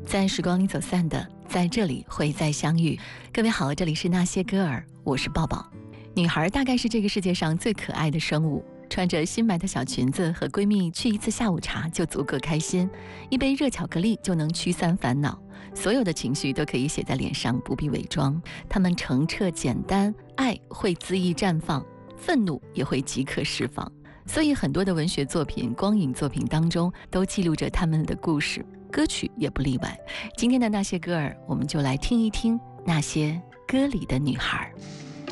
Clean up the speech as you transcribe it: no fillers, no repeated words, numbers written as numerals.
在时光里走散的，在这里会再相遇。各位好，这里是那些歌儿，我是抱抱。女孩大概是这个世界上最可爱的生物，穿着新买的小裙子和闺蜜去一次下午茶就足够开心，一杯热巧克力就能驱散烦恼，所有的情绪都可以写在脸上，不必伪装。她们澄澈简单，爱会恣意绽放，愤怒也会即刻释放。所以很多的文学作品、光影作品当中都记录着他们的故事，歌曲也不例外。今天的那些歌儿，我们就来听一听那些歌里的女孩。